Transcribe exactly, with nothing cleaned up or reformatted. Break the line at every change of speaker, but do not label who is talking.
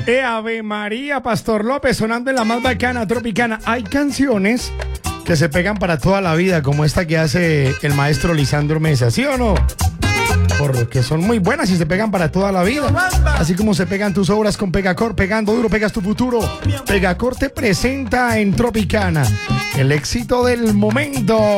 Eh, Ave María, Pastor López, sonando en la más bacana tropicana. Hay canciones que se pegan para toda la vida, como esta que hace el maestro Lisandro Mesa, ¿sí o no? Porque son muy buenas y se pegan para toda la vida. Así como se pegan tus obras con Pegacor, pegando duro, pegas tu futuro. Pegacor te presenta en Tropicana el éxito del momento.